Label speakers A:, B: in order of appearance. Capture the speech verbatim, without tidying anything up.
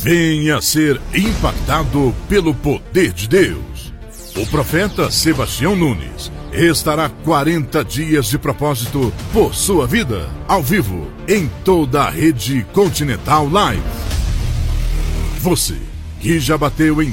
A: Venha ser impactado pelo poder de Deus. O profeta Sebastião Nunes estará quarenta dias de propósito por sua vida, ao vivo, em toda a rede Continental Live. Você que já bateu em